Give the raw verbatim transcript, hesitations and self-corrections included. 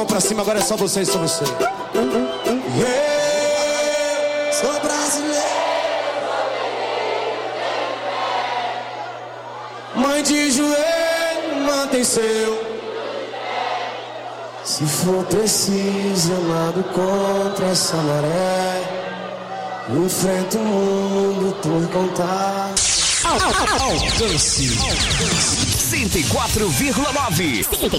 Pra cima, agora é só você e só você. Yeah, sou brasileiro. Mãe de joelho, mantém seu. Se for preciso, eu nado contra essa maré. Enfrento o mundo por contar. Alcance cento e quatro vírgula nove.